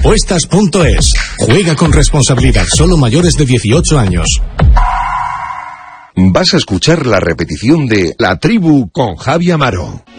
Apuestas.es. Juega con responsabilidad. Solo mayores de 18 años. Vas a escuchar la repetición de La Tribu con Javi Amaro.